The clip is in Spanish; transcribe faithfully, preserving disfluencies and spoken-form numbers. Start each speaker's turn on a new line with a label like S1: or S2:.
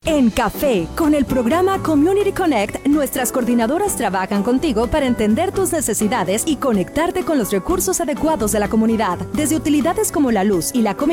S1: En Café, con el programa Community Connect, nuestras coordinadoras trabajan contigo para entender tus necesidades y conectarte con los recursos adecuados de la comunidad. Desde utilidades como la luz y la comida,